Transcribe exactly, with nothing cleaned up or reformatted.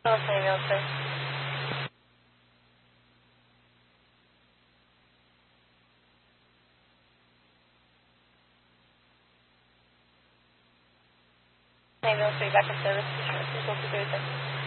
Okay, no, sir. Okay, no, sir. Back in service. Please hold for thirty seconds.